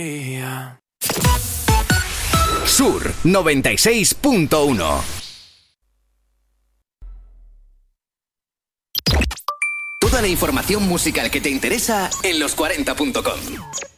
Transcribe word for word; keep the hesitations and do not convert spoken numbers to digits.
Sur noventa y seis punto uno. Toda la información musical que te interesa en los cuarenta punto com.